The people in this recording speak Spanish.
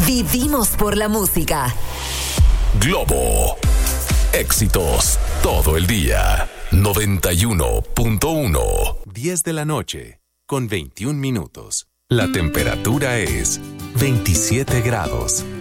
Vivimos por la música. Globo. Éxitos todo el día. 91.1. 10 de la noche, con 21 minutos. La temperatura es 27 grados.